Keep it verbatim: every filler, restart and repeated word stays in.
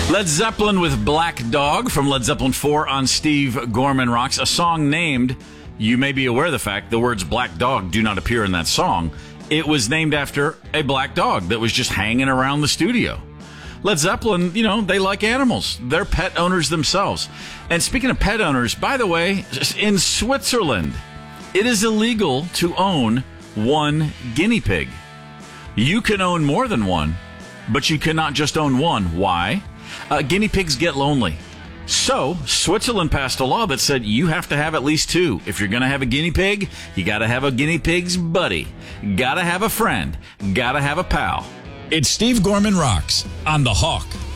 Led Zeppelin with Black Dog from Led Zeppelin four on Steve Gorman Rocks, a song named, you may be aware of the fact, the words Black Dog do not appear in that song. It was named after a black dog that was just hanging around the studio. Led Zeppelin, you know, they like animals. They're pet owners themselves. And speaking of pet owners, by the way, in Switzerland, it is illegal to own one guinea pig. You can own more than one, but you cannot just own one. Why? Uh, guinea pigs get lonely. So, Switzerland passed a law that said you have to have at least two. If you're going to have a guinea pig, you got to have a guinea pig's buddy. Got to have a friend. Got to have a pal. It's Steve Gorman Rocks on The Hawk.